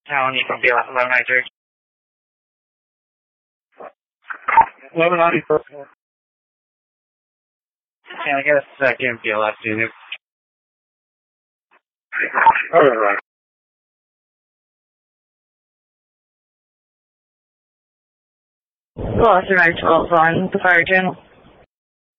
County from BLS 1193. 1194. Can I get a second BLS unit? Alright. Gloucester 912 on the fire channel.